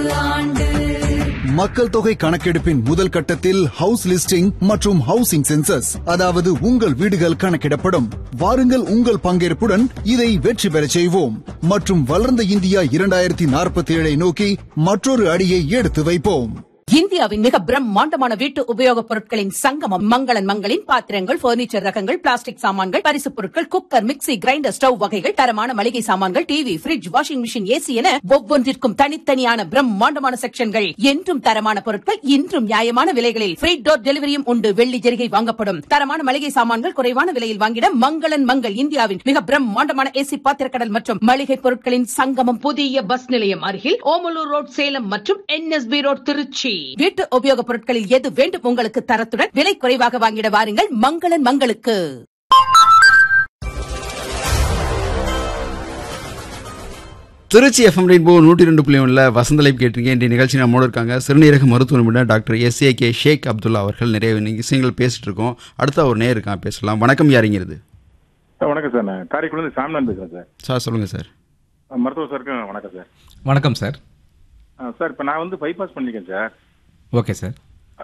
ஆண்டு. மக்கள் தொகை கணக்கெடுப்பின் முதல் கட்டத்தில் ஹவுஸ் லிஸ்டிங் மற்றும் ஹவுசிங் சென்சஸ், அதாவது உங்கள் வீடுகள் கணக்கிடப்படும். வாருங்கள், உங்கள் பங்கேற்புடன் இதை வெற்றி பெறச் செய்வோம் மற்றும் வளர்ந்த இந்தியா 2047 நோக்கி மற்றொரு அடியை எடுத்து வைப்போம். இந்தியாவின் மிக பிரம்மாண்டமான வீட்டு உபயோகப் பொருட்களின் சங்கமம் மங்களன் மங்களின் பாத்திரங்கள், பர்னிச்சர் ரகங்கள், பிளாஸ்டிக் சாமான்கள், பரிசுப் பொருட்கள், குக்கர், மிக்ஸி, கிரைண்டர், ஸ்டவ் வகைகள், தரமான மளிகை சாமான்கள், TV, fridge, washing machine, AC என ஒவ்வொன்றிற்கும் தனித்தனியான பிரம்மாண்டமான செக்ஷன்கள். என்றும் தரமான பொருட்கள், இன்றும் நியாயமான விலைகளில் ஃப்ரீ டோர் டெலிவரியும் உண்டு. வெள்ளி ஜெரிகை வாங்கப்படும். தரமான மளிகை சாமான்கள் குறைவான விலையில் வாங்கிட மங்களன் மங்கள் இந்தியாவின் மிக பிரம்மாண்டமான ஏசி பாத்திரக்கடல் மற்றும் மளிகை பொருட்களின் சங்கமம். புதிய பஸ் நிலையம் அருகில் ஓமலூர் ரோட் சேலம் மற்றும் NSB ரோட் திருச்சி. வீட்டு உபயோகப் பொருட்களில் எது வேண்டும் உங்களுக்கு தரத்துடன் விலை குறைவாக வாங்கிட வாருங்கள் மங்களன் மங்களுக்கு. திருச்சி FM ரெயின்போ 102.1 வசந்தலைப் கேட்டிருக்கேன். இன்றைய நிகழ்ச்சி நம்மோடு இருக்காங்க சிறுநீரக மருத்துவ நிபுணர் டாக்டர் SAK ஷேக் அப்துல்லா அவர்கள். நிறைய விஷயங்கள் பேசிட்டு இருக்கோம். அடுத்த ஒரு நேர் இருக்கான், பேசலாம். வணக்கம், யாருங்கிறது? வணக்கம் சார், நான் காரைக்குடியிலிருந்து சாமிநாதன் பேசுறேன் சார். சார் சொல்லுங்க சார். மருத்துவ சாருக்கு வணக்கம் சார். வணக்கம் சார். சார், இப்போ நான் வந்து பைபாஸ் பண்ணிருக்கேன் சார். Okay sir.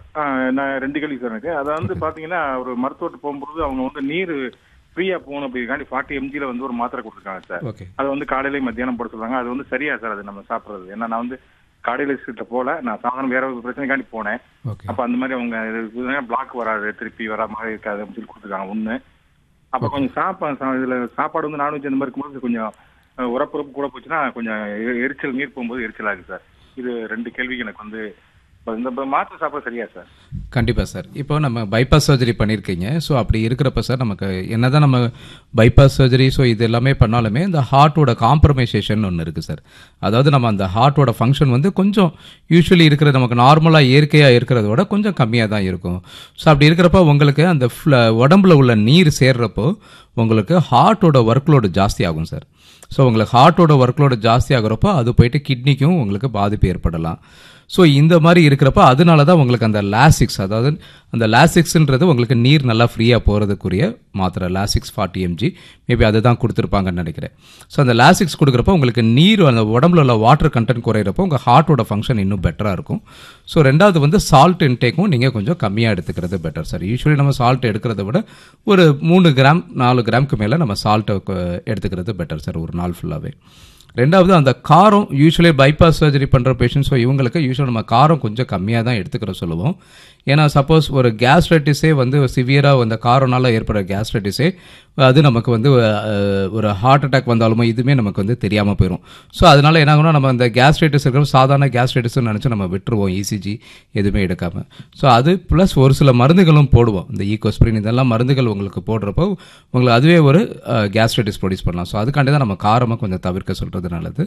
நான் 2 கேள்வி சார் எனக்கு. அதை வந்து பாத்தீங்கன்னா ஒரு மருத்துவர்கிட்ட போகும்போது அவங்க வந்து நீர் ஃப்ரீயா போகணும் அப்படிங்காண்டி 40 mgல வந்து ஒரு மாத்திரை கொடுத்துருக்காங்க சார். ஓகே. அதை வந்து காலையில மத்தியானம் போட சொல்றாங்க. அது வந்து சரியா சார் அது நம்ம சாப்பிட்றது? ஏன்னா நான் வந்து கார்டியாலஜிஸ்ட் போல, நான் சாதாரண வேற ஒரு பிரச்சனைக்காண்டி போனேன். அப்ப அந்த மாதிரி அவங்க பிளாக் வராது, திருப்பி வரா மாதிரி இருக்காது அப்படின்னு சொல்லி கொடுத்துருக்காங்க ஒண்ணு. அப்ப கொஞ்சம் இதுல சாப்பாடு வந்து நான்வெஜ் அந்த மாதிரி இருக்கும்போது கொஞ்சம் உரப்புறப்பு கூட போச்சுன்னா கொஞ்சம் எரிச்சல், நீர் போகும்போது எரிச்சல் ஆகுது சார். இது 2 கேள்விக்கு எனக்கு வந்து இந்த மாத்திரை சாப்பிட சரியா சார்? கண்டிப்பாக சார். இப்போ நம்ம பைபாஸ் சர்ஜரி பண்ணியிருக்கீங்க. ஸோ அப்படி இருக்கிறப்ப சார் நமக்கு என்னதான் நம்ம பைபாஸ் சர்ஜரி ஸோ இது எல்லாமே பண்ணாலுமே இந்த ஹார்ட்டோட காம்ப்ரமைசேஷன் ஒன்று இருக்குது சார். அதாவது நம்ம அந்த ஹார்ட்டோட ஃபங்க்ஷன் வந்து கொஞ்சம் யூஸ்வலி இருக்கிற நமக்கு நார்மலாக இயற்கையாக இருக்கிறத விட கொஞ்சம் கம்மியாக தான் இருக்கும். ஸோ அப்படி இருக்கிறப்ப உங்களுக்கு அந்த உடம்புல உள்ள நீர் சேர்றப்போ உங்களுக்கு ஹார்ட்டோட ஒர்க்லோடு ஜாஸ்தி ஆகும் சார். ஸோ உங்களுக்கு ஹார்ட்டோட ஒர்க்லோடு ஜாஸ்தி ஆகிறப்போ அது போயிட்டு கிட்னிக்கும் உங்களுக்கு பாதிப்பு ஏற்படலாம். ஸோ இந்த மாதிரி இருக்கிறப்ப அதனால தான் உங்களுக்கு அந்த லாசிக்ஸ், அதாவது அந்த லாசிக்ஸ்ன்றது உங்களுக்கு நீர் நல்லா ஃப்ரீயாக போகிறதுக்குரிய மாத்திரை லாசிக்ஸ் 40 mg மேபி அதை தான் கொடுத்துருப்பாங்கன்னு நினைக்கிறேன். ஸோ அந்த லாசிக்ஸ் கொடுக்குறப்போ உங்களுக்கு நீர் அந்த உடம்புல உள்ள வாட்டர் கண்டென்ட் குறையிறப்போ உங்கள் ஹார்ட்டோட ஃபங்க்ஷன் இன்னும் பெட்டராக இருக்கும். ஸோ ரெண்டாவது வந்து சால்ட் இன்டேக்கும் நீங்கள் கொஞ்சம் கம்மியாக எடுத்துக்கிறது பெட்டர் சார். யூஸ்வலி நம்ம சால்ட் எடுக்கிறத விட ஒரு 3 கிராம் 4 கிராமுக்கு மேலே நம்ம சால்ட்டை எடுத்துக்கிறது பெட்டர் சார் ஒரு நாள் ஃபுல்லாகவே. ரெண்டாவது அந்த காரம், யூஸ்வலி பைபாஸ் சர்ஜரி பண்ணுற பேஷண்ட்ஸ் இவங்களுக்கு யூஸ்வலி நம்ம காரம் கொஞ்சம் கம்மியாக தான் எடுத்துக்கிற சொல்லுவோம். ஏன்னா சப்போஸ் ஒரு கேஸ்ட்ரைட்டிஸே வந்து சிவியராக அந்த காரனால ஏற்படுற கேஸ்ட்ரைட்டிஸே அது நமக்கு வந்து ஒரு ஹார்ட் அட்டாக் வந்தாலுமோ இதுவுமே நமக்கு வந்து தெரியாமல் போயிடும். ஸோ அதனால என்ன ஆகும்னா நம்ம அந்த கேஸ்ட்ரைட்டிஸ் இருக்கிற சாதாரண கேஸ்ட்ரைட்டிஸ்ன்னு நினச்சி நம்ம விட்டுருவோம், ECG எதுவுமே எடுக்காமல். ஸோ அது ப்ளஸ் ஒரு சில மருந்துகளும் போடுவோம், இந்த ஈகோஸ்பிரின் இதெல்லாம் மருந்துகள் உங்களுக்கு போடுறப்போ உங்களுக்கு அதுவே ஒரு கேஸ்ட்ரைட்டிஸ் ப்ரொடியூஸ் பண்ணலாம். ஸோ அதுக்காண்டி தான் நம்ம காரமாக கொஞ்சம் தவிர்க்க சொல்கிறது நல்லது.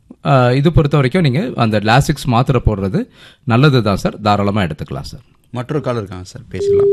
இது பொறுத்த வரைக்கும் நீங்கள் அந்த லாசிக்ஸ் மாத்திரை போடுறது நல்லது தான் சார், தாராளமாக எடுத்துக்கலாம் சார். மற்றொரு கால் இருக்காங்க சார், பேசலாம்.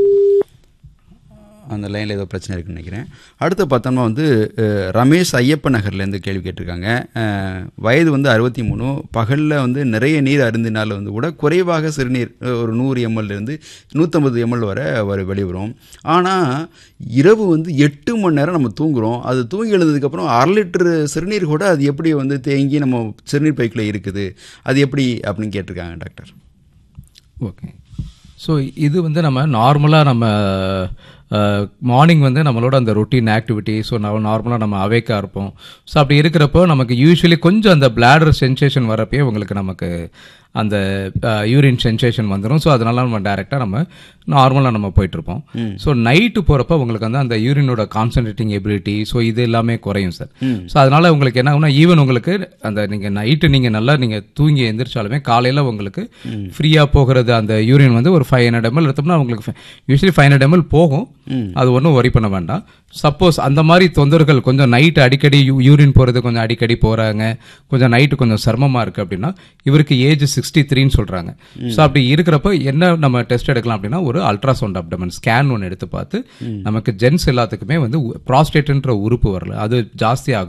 அந்த லைனில் ஏதோ பிரச்சனை இருக்குன்னு நினைக்கிறேன். அடுத்து பார்த்தோம்னா வந்து ரமேஷ் ஐயப்ப நகர்லேருந்து கேள்வி கேட்டிருக்காங்க. வயது வந்து 63, பகலில் வந்து நிறைய நீர் அருந்தினால வந்து கூட குறைவாக சிறுநீர் ஒரு 100 ml 150 ml வரை வெளிவரும். ஆனால் இரவு வந்து 8 மணி நேரம் நம்ம தூங்குகிறோம். அது தூங்கி எழுந்ததுக்கப்புறம் 1/2 லிட்டர் சிறுநீர் கூட அது எப்படி வந்து தேங்கி நம்ம சிறுநீர் பைக்கில் இருக்குது, அது எப்படி அப்படின்னு கேட்டிருக்காங்க டாக்டர். ஓகே. ஸோ இது வந்து நம்ம நார்மலாக நம்ம மார்னிங் வந்து நம்மளோட அந்த ரொட்டீன் ஆக்டிவிட்டி, ஸோ நார்மலாக நம்ம அவேக்காக இருப்போம். ஸோ அப்படி இருக்கிறப்போ நமக்கு யூஸ்வலி கொஞ்சம் அந்த பிளாடர் சென்சேஷன் வரப்பே உங்களுக்கு நமக்கு அந்த யூரின் சென்சேஷன் வந்துடும். ஸோ அதனால நம்ம டைரெக்டாக நம்ம நார்மலாக நம்ம போயிட்டுருப்போம். ஸோ நைட்டு போகிறப்ப உங்களுக்கு வந்து அந்த யூரினோட கான்சன்ட்ரேட்டிங் எபிலிட்டி ஸோ இது எல்லாமே குறையும் சார். ஸோ அதனால் உங்களுக்கு என்ன ஆகும்னா ஈவன் உங்களுக்கு அந்த நீங்கள் நைட்டு நீங்கள் நல்லா நீங்கள் தூங்கி எந்திரிச்சாலுமே காலையில் உங்களுக்கு ஃப்ரீயாக போகிறது அந்த யூரின் வந்து ஒரு 500 ml எடுத்தோம்னா உங்களுக்கு யூஸ்வலி 500 ml போகும். அது ஒன்றும் ஒரி பண்ண வேண்டாம். சப்போஸ் அந்த மாதிரி தொந்தரவுகள் கொஞ்சம் நைட்டு அடிக்கடி யூரின் போகிறது கொஞ்சம் அடிக்கடி போகிறாங்க, கொஞ்சம் நைட்டு கொஞ்சம் சிரமமாக இருக்குது அப்படின்னா இவருக்கு ஏஜ் 63ன்னு சொல்கிறாங்க. ஸோ அப்படி இருக்கிறப்ப என்ன நம்ம டெஸ்ட் எடுக்கலாம் அப்படின்னா ஒரு அல்ட்ராசவுண்ட் அப்டமன் ஸ்கேன் ஒன்று எடுத்து பார்த்து நமக்கு ஜென்ஸ் எல்லாத்துக்குமே வந்து ப்ராஸ்டேட்ன்ற உறுப்பு வரல, அது ஜாஸ்தி ஆகும்